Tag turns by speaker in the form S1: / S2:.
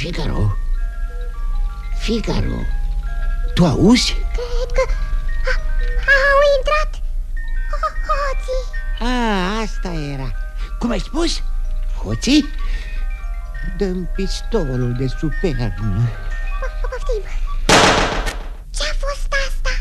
S1: Figaro? Figaro? Tu auzi?
S2: Cred că au intrat hoții.
S1: Asta era. Cum ai spus? Hoții? Dă-mi pistolul de sub pernă.
S2: Poftim.